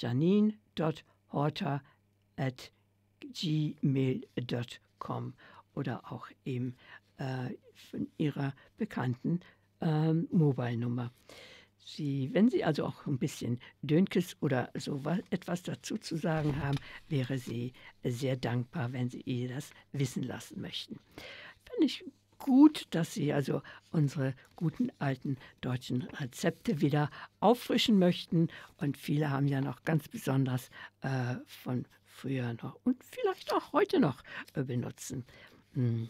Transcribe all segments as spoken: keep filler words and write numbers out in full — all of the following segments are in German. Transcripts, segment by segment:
janine dot horta at gmail dot com oder auch eben äh, von ihrer bekannten ähm, Mobile-Nummer. Sie, wenn Sie also auch ein bisschen Dönkes oder so was, etwas dazu zu sagen haben, wäre sie sehr dankbar, wenn Sie ihr das wissen lassen möchten. Finde ich gut, dass Sie also unsere guten alten deutschen Rezepte wieder auffrischen möchten. Und viele haben ja noch ganz besonders äh, von früher noch und vielleicht auch heute noch äh, benutzen. Hm.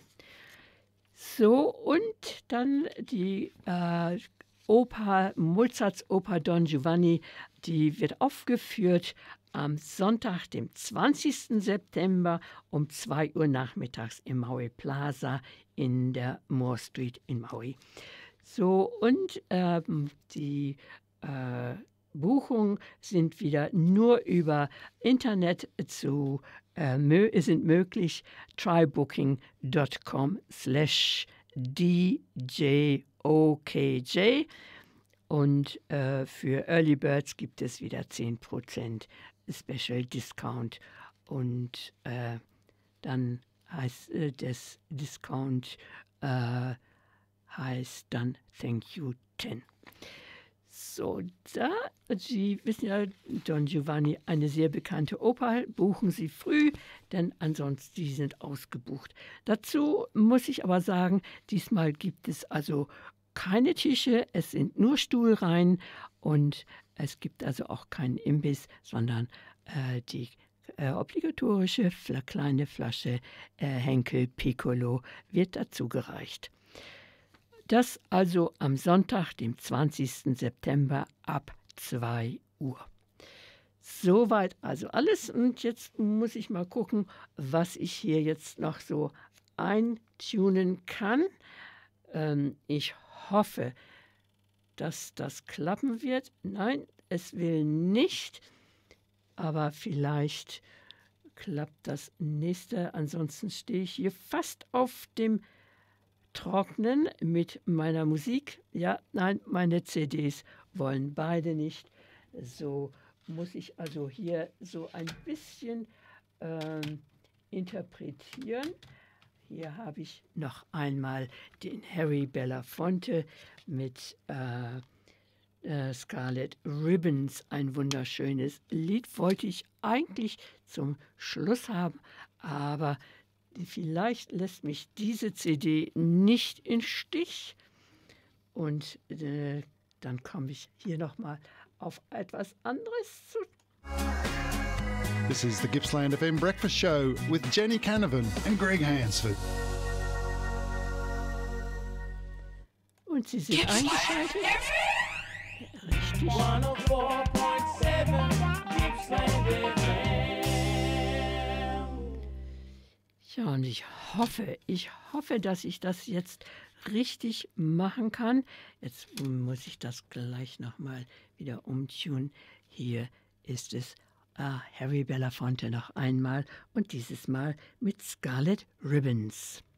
So, und dann die äh, Oper, Mozarts Oper Don Giovanni, die wird aufgeführt am Sonntag, dem zwanzigsten September um zwei Uhr nachmittags im Maui Plaza in der Moore Street in Maui. So, und ähm, die äh, Buchungen sind wieder nur über Internet zu äh, mö sind möglich. trybooking dot com slash D J O K J und äh, für Early Birds gibt es wieder zehn Prozent Special Discount und äh, dann heißt äh, das Discount äh, heißt dann Thank You zehn. So, da, Sie wissen ja, Don Giovanni, eine sehr bekannte Oper, buchen Sie früh, denn ansonsten, die sind ausgebucht. Dazu muss ich aber sagen, diesmal gibt es also keine Tische, es sind nur Stuhlreihen und es gibt also auch keinen Imbiss, sondern äh, die äh, obligatorische fla kleine Flasche äh, Henkel Piccolo wird dazu gereicht. Das also am Sonntag, dem zwanzigsten September ab zwei Uhr. Soweit also alles. Und jetzt muss ich mal gucken, was ich hier jetzt noch so eintunen kann. Ähm, ich hoffe, dass das klappen wird. Nein, es will nicht. Aber vielleicht klappt das nächste. Ansonsten stehe ich hier fast auf dem Trocknen mit meiner Musik. Ja, nein, meine C Ds wollen beide nicht. So muss ich also hier so ein bisschen ähm, interpretieren. Hier habe ich noch einmal den Harry Belafonte mit äh, äh, Scarlet Ribbons. Ein wunderschönes Lied wollte ich eigentlich zum Schluss haben, aber vielleicht lässt mich diese C D nicht in Stich und äh, dann komme ich hier nochmal auf etwas anderes zu. This is the Gippsland F M Breakfast Show with Jenny Canavan and Greg Hansford. Und Sie sind eingeschaltet. Richtig. hundertvier Komma sieben Gippsland F M. Ja, und ich hoffe, ich hoffe, dass ich das jetzt richtig machen kann. Jetzt muss ich das gleich nochmal wieder umtunen. Hier ist es ah, Harry Belafonte noch einmal und dieses Mal mit Scarlet Ribbons.